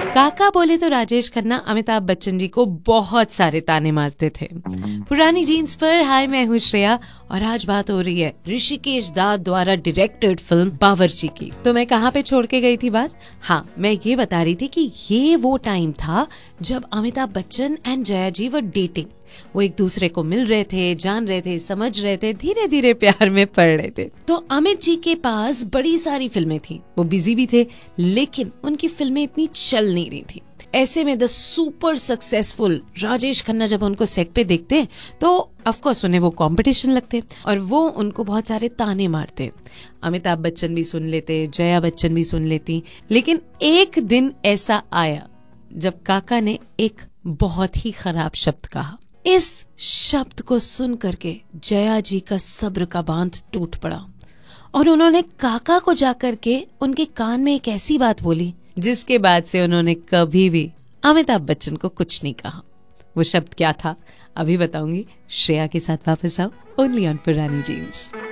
काका बोले तो राजेश खन्ना अमिताभ बच्चन जी को बहुत सारे ताने मारते थे। पुरानी जीन्स पर हाय, मैं हूँ श्रेया और आज बात हो रही है ऋषिकेश दाद द्वारा डायरेक्टेड फिल्म बावर्ची की। तो मैं कहाँ पे छोड़ के गई थी बात? हाँ, मैं ये बता रही थी कि ये वो टाइम था जब Amitabh Bachchan and Jaya ji were dating. वो एक दूसरे को मिल रहे थे, जान रहे थे, समझ रहे थे, धीरे धीरे प्यार में पड़ रहे थे। तो अमित जी के पास बड़ी सारी फिल्में थी, वो बिजी भी थे, लेकिन उनकी फिल्में इतनी चल नहीं रही थी। ऐसे में the super successful Rajesh Khanna जब उनको सेट पे देखते तो ऑफ कोर्स उन्हें वो कंपटीशन लगते और वो उनको बहुत सारे ताने मारते। अमिताभ बच्चन भी सुन लेते, जया बच्चन भी सुन लेती। लेकिन एक दिन ऐसा आया जब काका ने एक बहुत ही खराब शब्द कहा। इस शब्द को सुन करके जया जी का सब्र का बांध टूट पड़ा और उन्होंने काका को जाकर के उनके कान में एक ऐसी बात बोली जिसके बाद से उन्होंने कभी भी अमिताभ बच्चन को कुछ नहीं कहा। वो शब्द क्या था अभी बताऊंगी। श्रेया के साथ वापस आओ ओनली ऑन पुरानी जीन्स।